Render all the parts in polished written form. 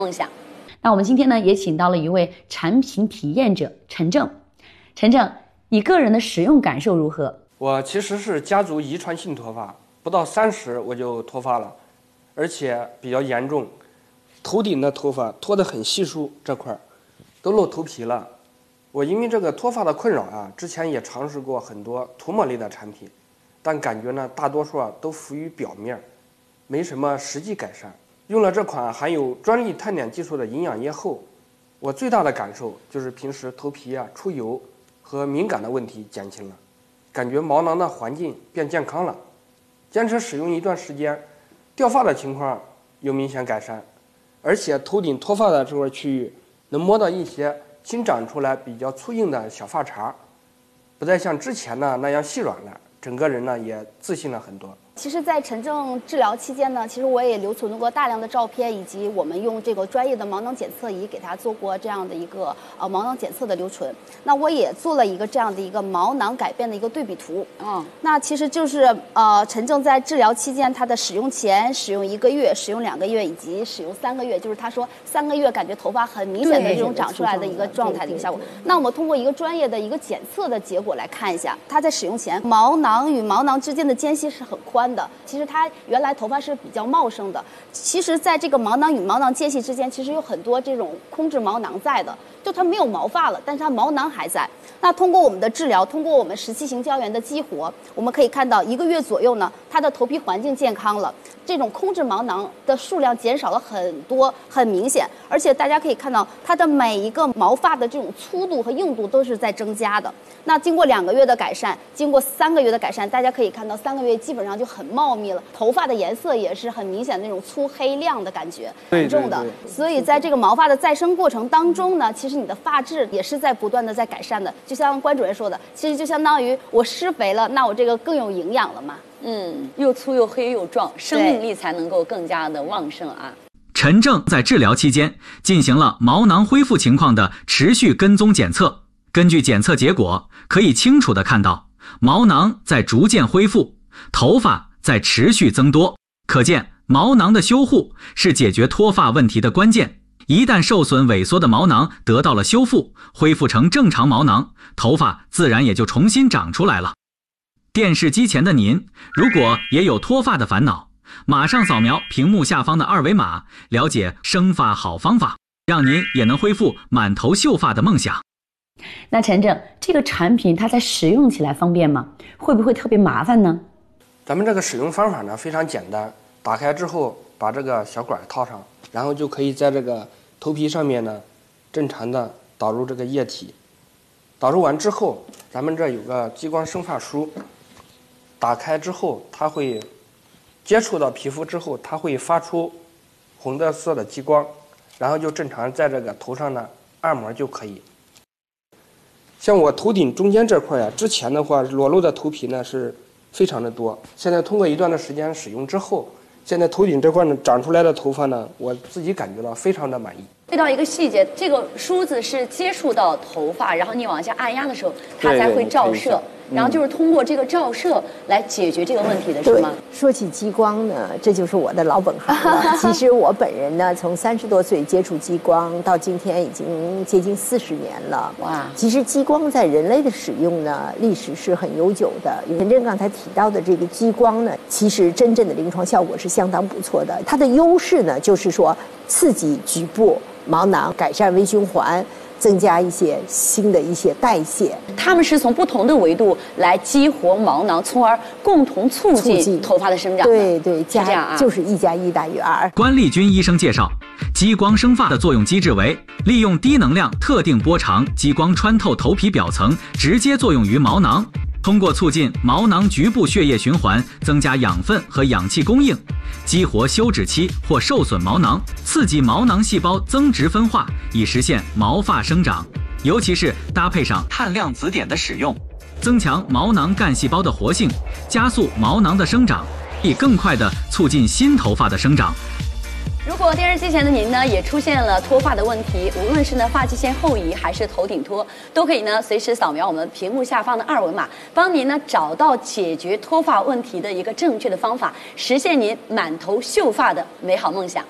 梦想。 那我们今天呢也请到了一位产品体验者陈正。陈正，你个人的使用感受如何？ 我其实是家族遗传性脱发，不到30我就脱发了，而且比较严重，头顶的头发脱得很稀疏，这块都露头皮了。我因为这个脱发的困扰啊，之前也尝试过很多涂抹类的产品，但感觉呢大多数都浮于表面，没什么实际改善。用了这款含有专利碳碘技术的营养液后，我最大的感受就是平时头皮出油和敏感的问题减轻了，感觉毛囊的环境变健康了。坚持使用一段时间，掉发的情况有明显改善，而且头顶脱发的这块区域能摸到一些新长出来比较粗硬的小发茬，不再像之前呢那样细软了，整个人呢也自信了很多。 其实，在陈正治疗期间呢，其实我也留存过大量的照片，以及我们用这个专业的毛囊检测仪给他做过这样的一个毛囊检测的留存。那我也做了一个这样的一个毛囊改变的一个对比图。那其实就是陈正在治疗期间他的使用前、使用1个月、使用2个月以及使用3个月，就是他说3个月感觉头发很明显的这种长出来的一个状态的一个效果。那我们通过一个专业的一个检测的结果来看一下，他在使用前毛囊与毛囊之间的间隙是很宽的，其实它原来头发是比较茂盛的。其实在这个毛囊与毛囊间隙之间其实有很多这种空置毛囊在的，就它没有毛发了，但是它毛囊还在。那通过我们的治疗，通过我们17型胶原的激活，我们可以看到1个月左右呢，它的头皮环境健康了，这种空置毛囊的数量减少了很多，很明显。而且大家可以看到它的每一个毛发的这种粗度和硬度都是在增加的。那经过2个月的改善，经过3个月的改善，大家可以看到3个月基本上就很茂密了，头发的颜色也是很明显的那种粗黑亮的感觉，很重的。所以在这个毛发的再生过程当中呢，其实你的发质也是在不断的在改善的。就像关主任说的，其实就相当于我施肥了，那我这个更有营养了嘛。 又粗又黑又壮，生命力才能够更加的旺盛啊。 陈正在治疗期间进行了毛囊恢复情况的持续跟踪检测，根据检测结果，可以清楚地看到毛囊在逐渐恢复，头发在持续增多，可见毛囊的修护是解决脱发问题的关键。一旦受损萎缩的毛囊得到了修复，恢复成正常毛囊，头发自然也就重新长出来了。电视机前的您，如果也有脱发的烦恼，马上扫描屏幕下方的2维码，了解生发好方法，让您也能恢复满头秀发的梦想。 那陈正，这个产品它在使用起来方便吗？会不会特别麻烦呢？ 咱们这个使用方法呢非常简单，打开之后把这个小管套上，然后就可以在这个头皮上面呢正常的导入这个液体。导入完之后，咱们这有个激光生发梳，打开之后它会接触到皮肤之后，它会发出红的色的激光，然后就正常在这个头上呢按摩就可以。像我头顶中间这块之前的话裸露的头皮呢是非常的多，现在通过一段的时间使用之后，现在头顶这块呢长出来的头发呢，我自己感觉到非常的满意。 遇到一个细节，这个梳子是接触到头发，然后你往下按压的时候，它才会照射。然后就是通过这个照射来解决这个问题的是吗？ 说起激光呢，这就是我的老本行了。其实我本人呢，从30多岁接触激光到今天已经接近40年了。哇！其实激光在人类的使用呢，历史是很悠久的。陈正刚才提到的这个激光呢，其实真正的临床效果是相当不错的。它的优势呢，就是说刺激局部毛囊，改善微循环，增加一些新的一些代谢。 他们是从不同的维度来激活毛囊，从而共同促进头发的生长。 对对， 这样啊， 就是1+1大于2。 关丽君医生介绍，激光生发的作用机制为利用低能量特定波长激光穿透头皮表层，直接作用于毛囊，通过促进毛囊局部血液循环，增加养分和氧气供应，激活休止期或受损毛囊，刺激毛囊细胞增殖分化，以实现毛发生长。尤其是搭配上碳量子碘的使用，增强毛囊干细胞的活性，加速毛囊的生长，以更快地促进新头发的生长。 如果电视机前的您呢也出现了脱发的问题，无论是呢发际线后移还是头顶脱，都可以呢随时扫描我们屏幕下方的2维码，帮您呢找到解决脱发问题的一个正确的方法，实现您满头秀发的美好梦想。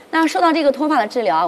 那说到这个脱发的治疗，